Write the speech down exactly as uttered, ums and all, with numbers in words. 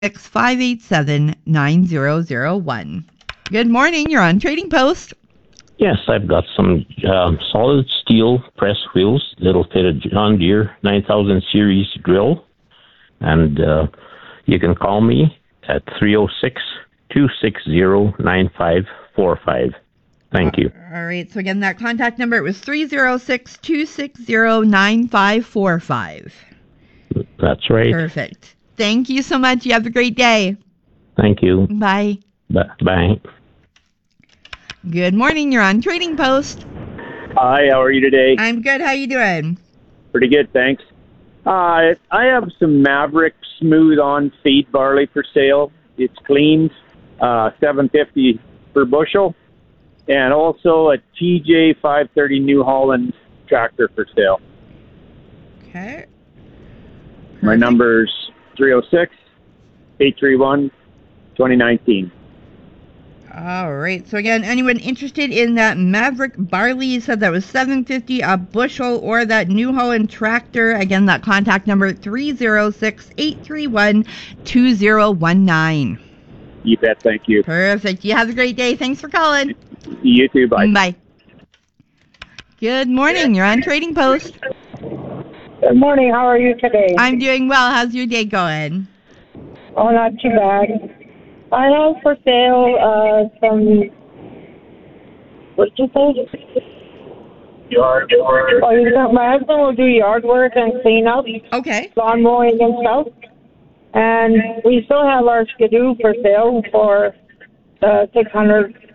five eight seven, nine zero zero one. Good morning. You're on Trading Post. Yes, I've got some um, solid steel press wheels, little fitted John Deere nine thousand series drill. And uh, you can call me at three oh six, two six zero, nine five four five. Thank you. All right. So again, that contact number, it was three oh six, two six zero, nine five four five. That's right. Perfect. Thank you so much. You have a great day. Thank you. Bye. B- bye. Good morning. You're on Trading Post. Hi, how are you today? I'm good. How you doing? Pretty good, thanks. Uh, I have some Maverick smooth on feed barley for sale. It's cleaned, uh, seven fifty per bushel, and also a T J five thirty New Holland tractor for sale. Okay. Perfect. My number's three oh six, eight three one, two oh one nine. All right. So again, anyone interested in that Maverick barley, you said that was seven fifty a bushel, or that New Holland tractor, again, that contact number three oh six, eight three one, two oh one nine. You bet. Thank you. Perfect. You have a great day. Thanks for calling. You too. Bye. Bye. Good morning. You're on Trading Post. Good morning. How are you today? I'm doing well. How's your day going? Oh, not too bad. I have for sale uh, some, what did you say? Yard work. Oh, you got, my husband will do yard work and clean up, Okay. lawn mowing and stuff. And we still have our Skidoo for sale for uh, six hundred